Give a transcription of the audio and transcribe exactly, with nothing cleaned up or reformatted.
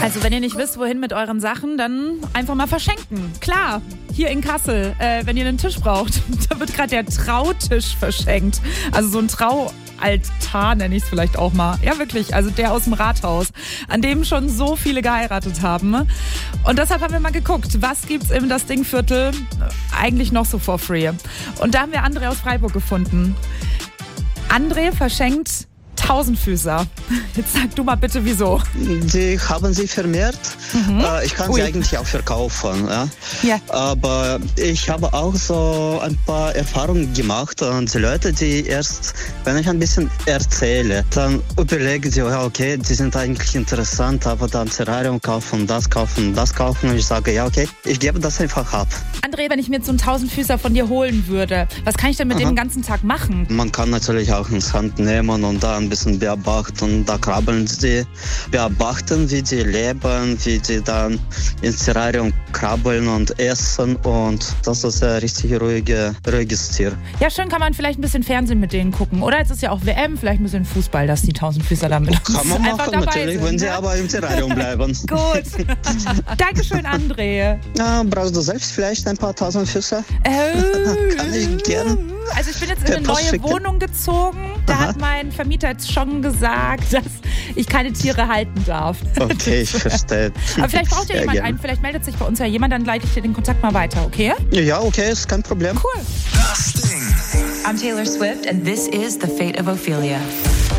Also wenn ihr nicht wisst, wohin mit euren Sachen, dann einfach mal verschenken. Klar, hier in Kassel, äh, wenn ihr einen Tisch braucht, da wird gerade der Trautisch verschenkt. Also so ein Traualtar nenne ich es vielleicht auch mal. Ja, wirklich, also der aus dem Rathaus, an dem schon so viele geheiratet haben. Und deshalb haben wir mal geguckt, was gibt's im Das Ding-Viertel eigentlich noch so for free. Und da haben wir André aus Freiburg gefunden. André verschenkt Tausendfüßer. Jetzt sag du mal bitte, wieso? Die haben sie vermehrt. Mhm. Äh, ich kann Ui. sie eigentlich auch verkaufen. Ja? Ja. Aber ich habe auch so ein paar Erfahrungen gemacht. Und die Leute, die erst, wenn ich ein bisschen erzähle, dann überlegen sie, ja, okay, die sind eigentlich interessant, aber dann Terrarium kaufen, das kaufen, das kaufen. Und ich sage, ja, okay, ich gebe das einfach ab. André, wenn ich mir jetzt so einen Tausendfüßer von dir holen würde, was kann ich denn mit Aha. dem den ganzen Tag machen? Man kann natürlich auch ins Hand nehmen und da ein bisschen beobachten. Da krabbeln sie, beobachten, wie die leben, wie die dann ins Terrarium krabbeln und essen. Und das ist ein richtig ruhige, ruhiges Tier. Ja, schön kann man vielleicht ein bisschen Fernsehen mit denen gucken. Oder jetzt ist ja auch W M, vielleicht ein bisschen Fußball, dass die Tausendfüßer damit Kann man machen, natürlich, sind, wenn ne? sie aber im Terrarium bleiben. Gut. Dankeschön, André. Ja, brauchst du selbst vielleicht ein paar Tausendfüßer? Äh, kann ich gerne. Also ich bin jetzt in eine neue schicken. Wohnung gezogen. Da Aha. hat mein Vermieter jetzt schon gesagt, dass ich keine Tiere halten darf. Okay, ich verstehe. Aber vielleicht braucht ja Sehr jemand gerne. einen, vielleicht meldet sich bei uns ja jemand, dann leite ich dir den Kontakt mal weiter, okay? Ja, okay, ist kein Problem. Cool. Das Ding. I'm Taylor Swift and this is The Fate of Ophelia.